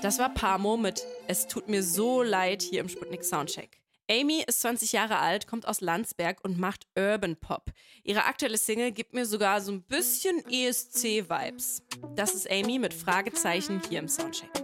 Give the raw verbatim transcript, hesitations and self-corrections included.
Das war Pamo mit Es tut mir so leid hier im Sputnik Soundcheck. Amy ist zwanzig Jahre alt, kommt aus Landsberg und macht Urban Pop. Ihre aktuelle Single gibt mir sogar so ein bisschen E S C-Vibes. Das ist Amy mit Fragezeichen hier im Soundcheck.